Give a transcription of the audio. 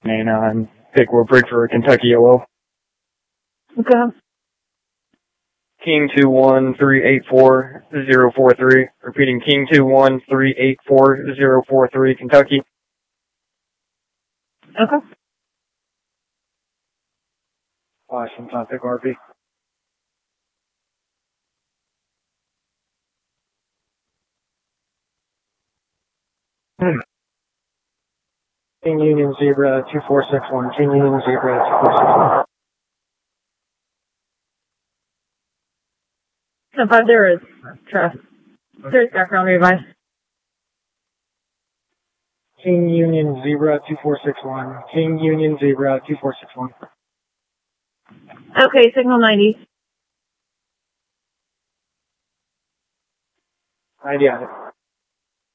on Pickwood Bridge for Kentucky Yellow. Okay. King 21384-043. Repeating, King 21384-043, Kentucky. Okay. Washington, Topic RP. King Union Zebra 2461. King Union Zebra 2461. 5 there is trust. There's background revive. King Union Zebra 2461. King Union Zebra 2461. Okay, signal 90. 90 on it.